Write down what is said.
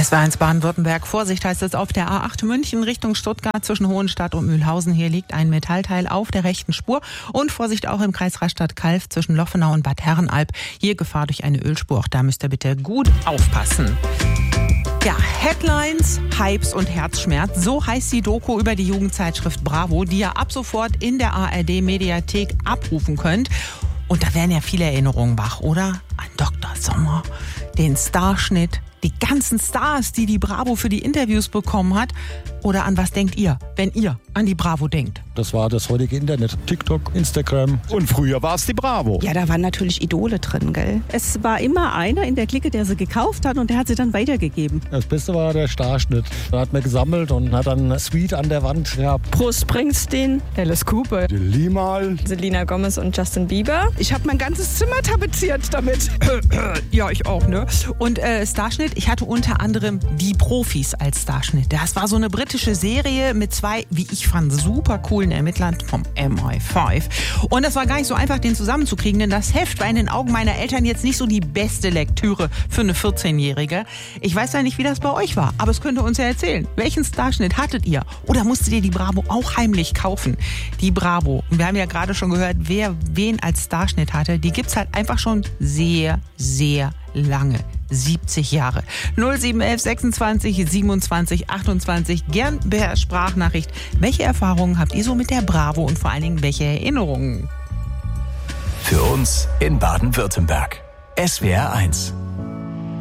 Es war ins Baden-Württemberg. Vorsicht heißt es auf der A8 München Richtung Stuttgart zwischen Hohenstadt und Mühlhausen. Hier liegt ein Metallteil auf der rechten Spur. Und Vorsicht auch im Kreis Rastatt-Kalf zwischen Loffenau und Bad Herrenalb. Hier Gefahr durch eine Ölspur. Auch da müsst ihr bitte gut aufpassen. Ja, Headlines, Hypes und Herzschmerz. So heißt die Doku über die Jugendzeitschrift Bravo, die ihr ab sofort in der ARD-Mediathek abrufen könnt. Und da werden ja viele Erinnerungen wach, oder? An Dr. Sommer, den Starschnitt, die ganzen Stars, die Bravo für die Interviews bekommen hat. Oder an was denkt ihr, wenn ihr an die Bravo denkt? Das war das heutige Internet. TikTok, Instagram. Und früher war es die Bravo. Ja, da waren natürlich Idole drin, gell? Es war immer einer in der Clique, der sie gekauft hat und der hat sie dann weitergegeben. Das Beste war der Starschnitt. Da hat man gesammelt und hat dann Suite an der Wand gehabt. Bruce Springsteen, Alice Cooper, Die Limal. Selena Gomez und Justin Bieber. Ich habe mein ganzes Zimmer tapeziert damit. Ja, ich auch, ne? Und Starschnitt, ich hatte unter anderem Die Profis als Starschnitt. Das war so eine britische Serie mit zwei, wie ich fand, super coolen Ermittlern vom MI5. Und das war gar nicht so einfach, den zusammenzukriegen, denn das Heft war in den Augen meiner Eltern jetzt nicht so die beste Lektüre für eine 14-Jährige. Ich weiß ja nicht, wie das bei euch war, aber es könnt ihr uns ja erzählen. Welchen Starschnitt hattet ihr? Oder musstet ihr die Bravo auch heimlich kaufen? Die Bravo, wir haben ja gerade schon gehört, wer wen als Starschnitt hatte, die gibt's halt einfach schon sehr, sehr lange. 70 Jahre. 0711 26 27 28. Gern per Sprachnachricht. Welche Erfahrungen habt ihr so mit der Bravo und vor allen Dingen welche Erinnerungen? Für uns in Baden-Württemberg. SWR 1.